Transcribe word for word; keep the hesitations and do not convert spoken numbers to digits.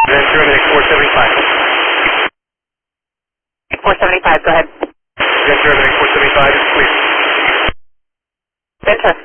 Ventura Medic four seventy-five. four seventy-five, go ahead. Ventura Medic four seventy-five is clear. Ventura